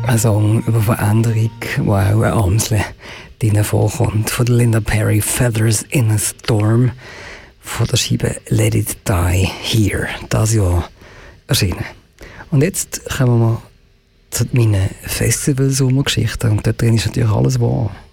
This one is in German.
Ein Song über Veränderung, wo auch ein Amsel drin vorkommt. Von der Linda Perry, Feathers in a Storm. Von der Scheibe Let It Die Here. Das Jahr erschienen. Und jetzt kommen wir zu meinen Festival-Sommergeschichten. Und dort drin ist natürlich alles wahr.